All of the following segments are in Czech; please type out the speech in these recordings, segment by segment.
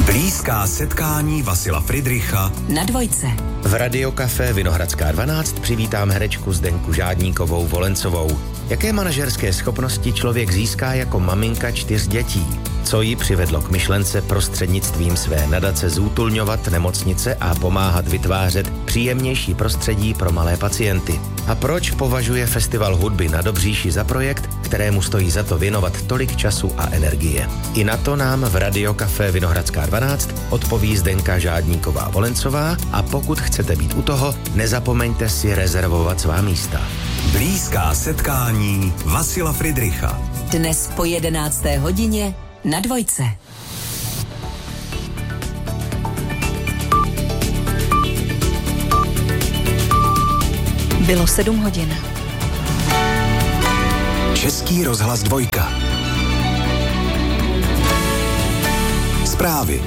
Blízká setkání Vasila Fridricha na Dvojce. V Radiokafé Vinohradská 12 přivítám herečku Zdenku Žádníkovou Volencovou. Jaké manažerské schopnosti člověk získá jako maminka 4 dětí? Co ji přivedlo k myšlence prostřednictvím své nadace zútulňovat nemocnice a pomáhat vytvářet příjemnější prostředí pro malé pacienty? A proč považuje Festival hudby na Dobříši za projekt, kterému stojí za to věnovat tolik času a energie? I na to nám v Radiokafé Vinohradská 12 odpoví Zdenka Žádníková Volencová a pokud chcete být u toho, nezapomeňte si rezervovat svá místa. Blízká setkání Vasila Fridricha. Dnes po 11. hodině na Dvojce. Bylo 7 hodin. Český rozhlas 2. Zprávy.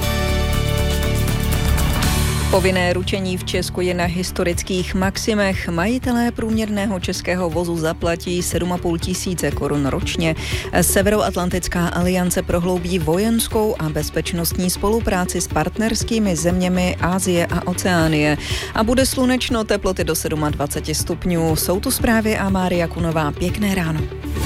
Povinné ručení v Česku je na historických maximech. Majitelé průměrného českého vozu zaplatí 7,5 tisíce korun ročně. Severoatlantická aliance prohloubí vojenskou a bezpečnostní spolupráci s partnerskými zeměmi Asie a Oceánie. A bude slunečno, teploty do 27 stupňů. Jsou tu zprávy a Mária Kunová. Pěkné ráno.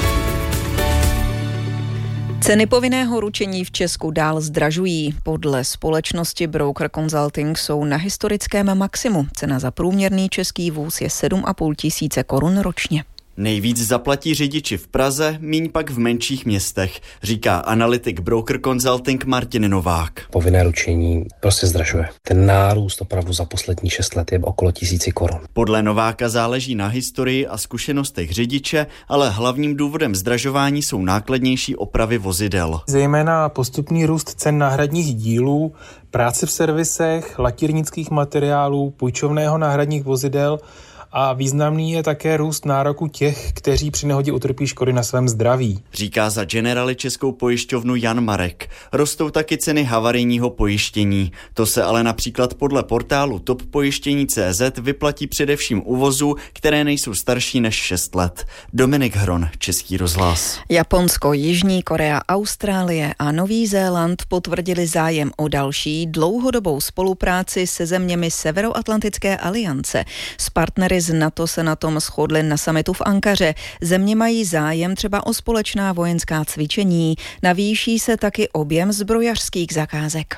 Ceny povinného ručení v Česku dál zdražují. Podle společnosti Broker Consulting jsou na historickém maximu. Cena za průměrný český vůz je 7,5 tisíce korun ročně. Nejvíc zaplatí řidiči v Praze, míň pak v menších městech, říká analytik Broker Consulting Martin Novák. Povinné ručení prostě zdražuje. Ten nárůst opravdu za poslední 6 let je okolo 1000 korun. Podle Nováka záleží na historii a zkušenostech řidiče, ale hlavním důvodem zdražování jsou nákladnější opravy vozidel. Zejména postupný růst cen náhradních dílů, práce v servisech, lakírnických materiálů, půjčovného náhradních vozidel a významný je také růst nároku těch, kteří při nehodě utrpí škody na svém zdraví. Říká za Generali českou pojišťovnu Jan Marek. Rostou taky ceny havarijního pojištění. To se ale například podle portálu toppojištění.cz vyplatí především u vozů, které nejsou starší než 6 let. Dominik Hron, Český rozhlas. Japonsko, Jižní Korea, Austrálie a Nový Zéland potvrdili zájem o další dlouhodobou spolupráci se zeměmi Severoatlantické aliance. S partnery z NATO se na tom shodli na summitu v Ankaře. Země mají zájem třeba o společná vojenská cvičení. Navýší se taky objem zbrojařských zakázek.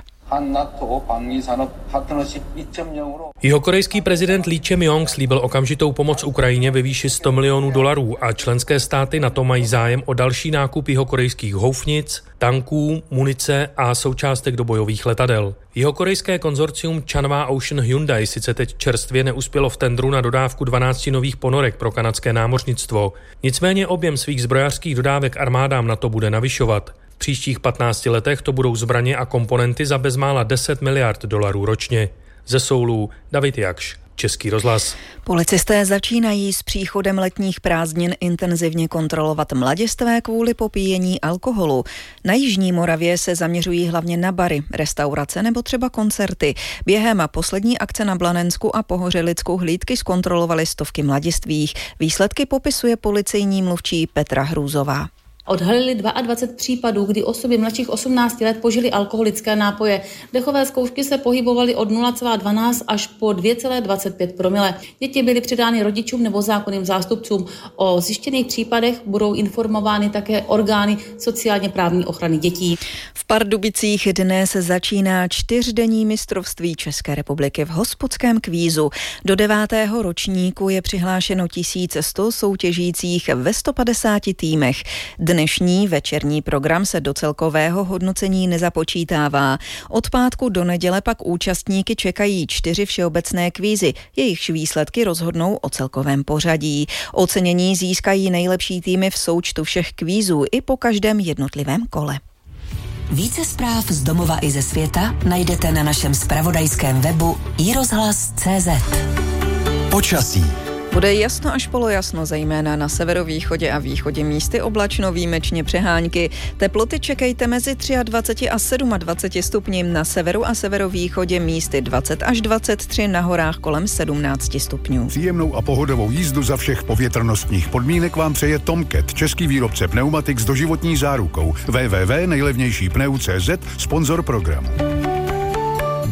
Jihokorejský prezident Lee Jae-myung slíbil okamžitou pomoc Ukrajině ve výši $100 milionů a členské státy NATO mají zájem o další nákup jihokorejských houfnic, tanků, munice a součástek do bojových letadel. Jihokorejské konzorcium Chanhwa Ocean Hyundai sice teď čerstvě neuspělo v tendru na dodávku 12 nových ponorek pro kanadské námořnictvo. Nicméně objem svých zbrojařských dodávek armádám NATO bude navyšovat. V příštích 15 letech to budou zbraně a komponenty za bezmála $10 miliard ročně. Ze Soulu David Jakš, Český rozhlas. Policisté začínají s příchodem letních prázdnin intenzivně kontrolovat mladistvé kvůli popíjení alkoholu. Na Jižní Moravě se zaměřují hlavně na bary, restaurace nebo třeba koncerty. Během poslední akce na Blanensku a Pohořelicku hlídky zkontrolovaly stovky mladistvých. Výsledky popisuje policejní mluvčí Petra Hrůzová. Odhalili 22 případů, kdy osoby mladších 18 let požily alkoholické nápoje. Dechové zkoušky se pohybovaly od 0,12 až po 2,25 promile. Děti byly předány rodičům nebo zákonným zástupcům. O zjištěných případech budou informovány také orgány sociálně právní ochrany dětí. V Pardubicích dnes začíná 4denní mistrovství České republiky v hospodském kvízu. Do 9. ročníku je přihlášeno 1100 soutěžících ve 150 týmech. Dnešní večerní program se do celkového hodnocení nezapočítává. Od pátku do neděle pak účastníky čekají 4 všeobecné kvízy. Jejichž výsledky rozhodnou o celkovém pořadí. Ocenění získají nejlepší týmy v součtu všech kvízů i po každém jednotlivém kole. Více zpráv z domova i ze světa najdete na našem zpravodajském webu iRozhlas.cz. Počasí. Bude jasno až polojasno, zejména na severovýchodě a východě, místy oblačno, výjimečně přehánky. Teploty čekejte mezi 23 a 27 stupni, na severu a severovýchodě místy 20 až 23, na horách kolem 17 stupňů. Příjemnou a pohodovou jízdu za všech povětrnostních podmínek vám přeje Tomcat, český výrobce pneumatik s doživotní zárukou. www.nejlevnějšípneu.cz, sponzor programu.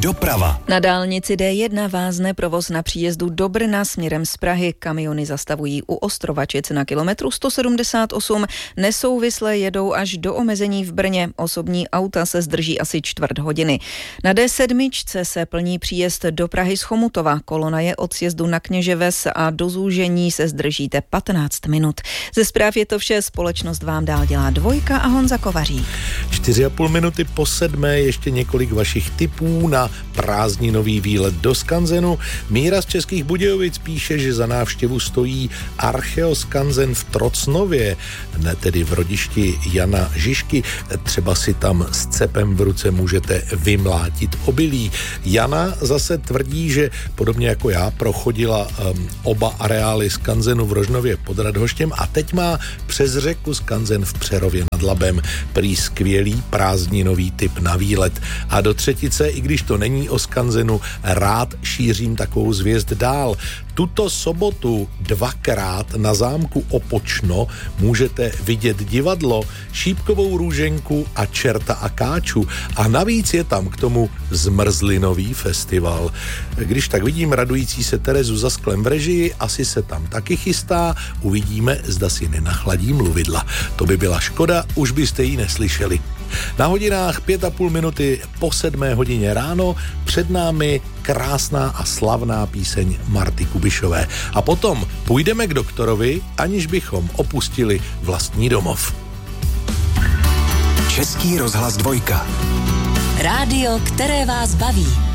Doprava. Na dálnici D1 vázne provoz na příjezdu do Brna směrem z Prahy. Kamiony zastavují u Ostrovačic na kilometru 178. Nesouvisle jedou až do omezení v Brně. Osobní auta se zdrží asi čtvrt hodiny. Na D7 se plní příjezd do Prahy z Chomutova. Kolona je od sjezdu na Kněževes a do zúžení se zdržíte 15 minut. Ze zpráv je to vše. Společnost vám dál dělá Dvojka a Honza Kovařík. 4,5 minuty po 7. ještě několik vašich tipů na prázdninový výlet do skanzenu. Míra z Českých Budějovic píše, že za návštěvu stojí Archeoskanzen v Trocnově, ne tedy v rodišti Jana Žižky. Třeba si tam s cepem v ruce můžete vymlátit obilí. Jana zase tvrdí, že podobně jako já prochodila oba areály skanzenu v Rožnově pod Radhoštěm a teď má přes řeku skanzen v Přerově nad Labem. Prý skvělý prázdninový tip na výlet. A do třetice, i když to není o skanzenu, rád šířím takovou zvěst dál. Tuto sobotu 2krát na zámku Opočno můžete vidět divadlo, Šípkovou růženku a Čerta a Káču. A navíc je tam k tomu zmrzlinový festival. Když tak vidím radující se Terezu za sklem v režii, asi se tam taky chystá. Uvidíme, zda si nenachladí mluvidla. To by byla škoda, už byste ji neslyšeli. Na hodinách 5,5 minuty po 7 hodině ráno před námi krásná a slavná píseň Marty Kubišové. A potom půjdeme k doktorovi, aniž bychom opustili vlastní domov. Český rozhlas Dvojka. Rádio, které vás baví.